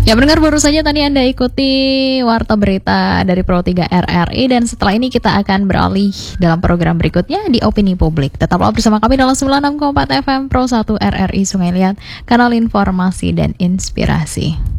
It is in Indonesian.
Ya pendengar, baru saja tadi Anda ikuti Warta Berita dari Pro 3 RRI. Dan setelah ini kita akan beralih dalam program berikutnya di Opini Publik. Tetaplah bersama kami dalam 96,4 FM Pro 1 RRI Sungai Liat, kanal informasi dan inspirasi.